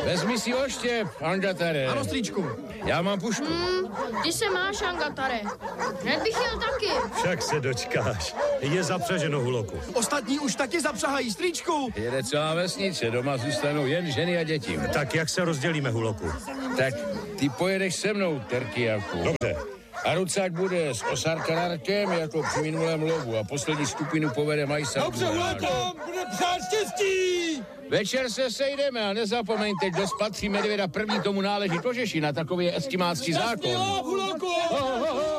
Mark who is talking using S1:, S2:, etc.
S1: Vezmi si oštěp, Angatare.
S2: Ano, strýčku.
S1: Já mám pušku.
S3: Ty se máš, Angatare. Hned bych jel taky.
S4: Však se dočkáš. Je zapřaženo, Huloku.
S2: Ostatní už taky zapřahají, strýčku.
S1: Jede celá vesnice, doma zůstanou jen ženy a děti.
S4: Tak jak se rozdělíme, Huloku?
S1: Tak ty pojedeš se mnou, Terkiaku.
S4: Dobře.
S1: A Rucák bude s Osarkanárkem jako při minulém lovu a poslední skupinu povede Majsa.
S5: Dobře, Hulekom, bude přát štěstí!
S1: Večer se sejdeme a nezapomeňte, kdo spatří medvěda první, tomu náleží kožeši, na takový je eskimácký zákon.
S5: Hulekom!